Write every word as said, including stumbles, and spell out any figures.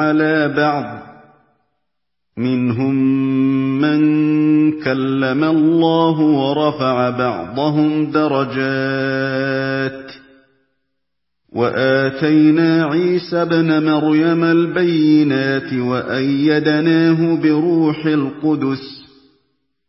عَلَىٰ بَعْضٍ ۚ مِّنْهُم مَّن كَلَّمَ اللَّهُ وَرَفَعَ بَعْضَهُمْ دَرَجَاتٍ ۚ وَآتَيْنَا عِيسَى ابْنَ مَرْيَمَ الْبَيِّنَاتِ وَأَيَّدْنَاهُ بِرُوحِ الْقُدُسِ ۗ